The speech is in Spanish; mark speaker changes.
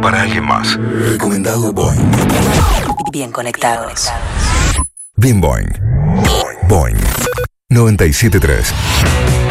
Speaker 1: para alguien más. Recomendado Boing.
Speaker 2: Bien conectados.
Speaker 1: Bien Boing. Boing 97.3.